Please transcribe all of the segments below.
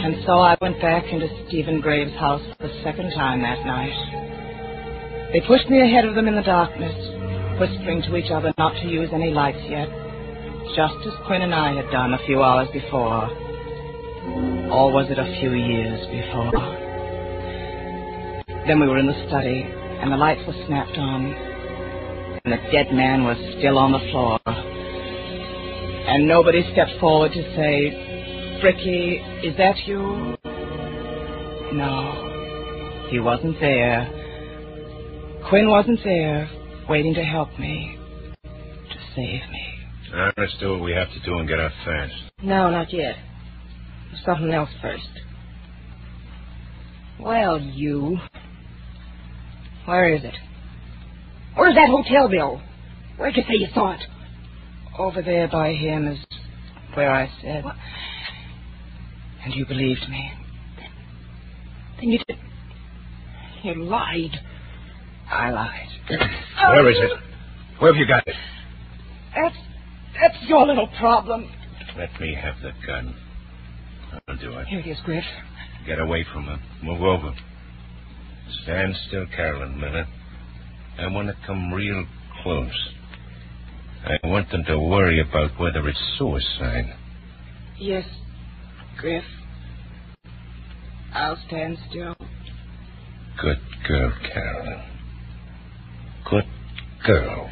And so I went back into Stephen Graves' house for the second time that night. They pushed me ahead of them in the darkness, whispering to each other not to use any lights yet, just as Quinn and I had done a few hours before. Or was it a few years before? Then we were in the study, and the lights were snapped on, and the dead man was still on the floor. And nobody stepped forward to say, "Bricky, is that you?" No, he wasn't there. Quinn wasn't there, waiting to help me, to save me. Let's do what we have to do and get out fast. No, not yet. There's something else first. Well, you. Where is it? Where's that hotel bill? Where'd you say you saw it? Over there by him is where I said. What? And you believed me. Then you did. You lied. I lied. Where is it? Where have you got it? That's your little problem. Let me have the gun. I'll do it. Here it is, Griff. Get away from her. Move over. Stand still, Carolyn, a minute. I want to come real close. I want them to worry about whether it's suicide. Yes, Griff. I'll stand still. Good girl, Carolyn. Good girl.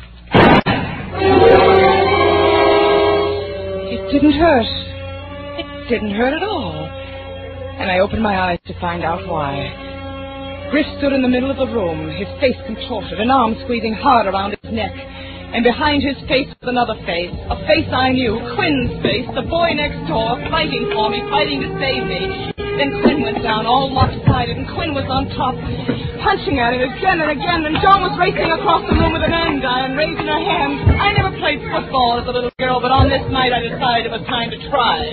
It didn't hurt. It didn't hurt at all. And I opened my eyes to find out why. Griff stood in the middle of the room, his face contorted, an arm squeezing hard around his neck. And behind his face was another face, a face I knew, Quinn's face, the boy next door, fighting for me, fighting to save me. Then Quinn went down, all lopsided, and Quinn was on top, punching at it again and again, and Joan was racing across the room with an andiron, raising her hands. I never played football as a little girl, but on this night I decided it was time to try.